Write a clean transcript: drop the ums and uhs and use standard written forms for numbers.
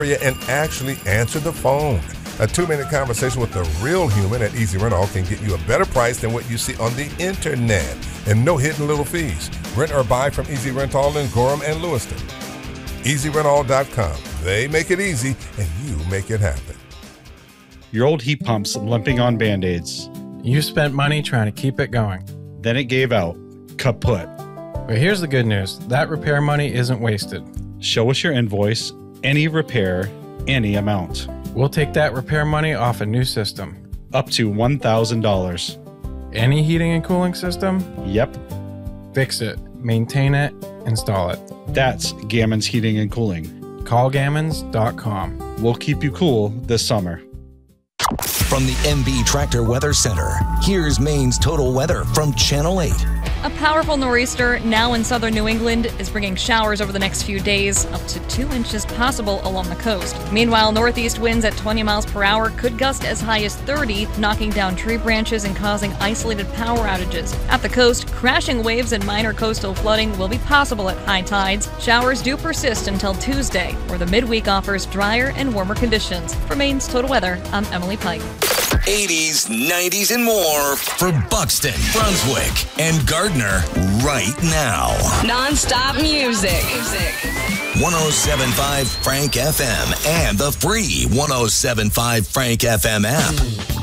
and actually answer the phone. A 2-minute conversation with a real human at Easy Rental can get you a better price than what you see on the internet. And no hidden little fees. Rent or buy from Easy Rental in Gorham and Lewiston. EasyRental.com. They make it easy, and you make it happen. Your old heat pump's limping on Band-Aids. You spent money trying to keep it going. Then it gave out. Kaput. But here's the good news. That repair money isn't wasted. Show us your invoice, any repair, any amount. We'll take that repair money off a new system. Up to $1,000. Any heating and cooling system? Yep. Fix it, maintain it, install it. That's Gammons Heating and Cooling. Callgammons.com. We'll keep you cool this summer. From the MB Tractor Weather Center, here's Maine's total weather from Channel 8. A powerful nor'easter now in southern New England is bringing showers over the next few days, up to 2 inches possible along the coast. Meanwhile, northeast winds at 20 miles per hour could gust as high as 30, knocking down tree branches and causing isolated power outages. At the coast, crashing waves and minor coastal flooding will be possible at high tides. Showers do persist until Tuesday, where the midweek offers drier and warmer conditions. For Maine's Total Weather, I'm Emily Pike. 80s, 90s, and more for Buxton, Brunswick, and Gardner right now. Non-stop music. 107.5 Frank FM and the free 107.5 Frank FM app.